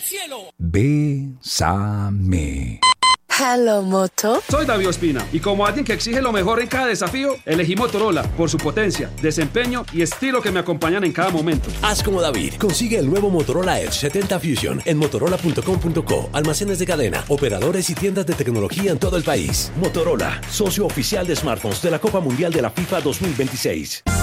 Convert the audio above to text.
cielo. Bésame. Hello, Moto. Soy David Ospina y como alguien que exige lo mejor en cada desafío, elegí Motorola por su potencia, desempeño y estilo que me acompañan en cada momento. Haz como David. Consigue el nuevo Motorola Edge 70 Fusion en motorola.com.co, almacenes de cadena, operadores y tiendas de tecnología en todo el país. Motorola, socio oficial de smartphones de la Copa Mundial de la FIFA 2026.